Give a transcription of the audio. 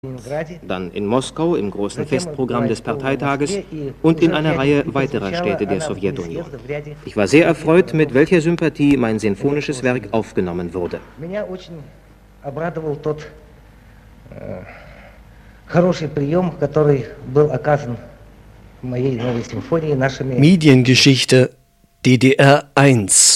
dann in Moskau im großen Festprogramm des Parteitages und in einer Reihe weiterer Städte der Sowjetunion. Ich war sehr erfreut, mit welcher Sympathie mein sinfonisches Werk aufgenommen wurde. Mediengeschichte DDR 1